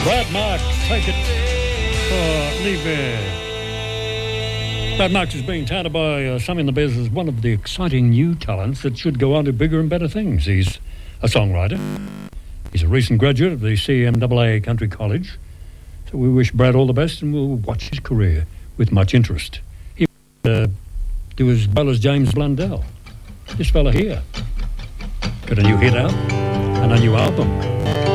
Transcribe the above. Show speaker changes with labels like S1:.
S1: Brad Marks, take it. Leave me. Brad Marks is being touted by some in the biz as one of the exciting new talents that should go on to bigger and better things. He's a songwriter. He's a recent graduate of the CMAA Country College. So we wish Brad all the best and we'll watch his career with much interest. He will do as well as James Blundell. This fella here got a new hit out and a new album.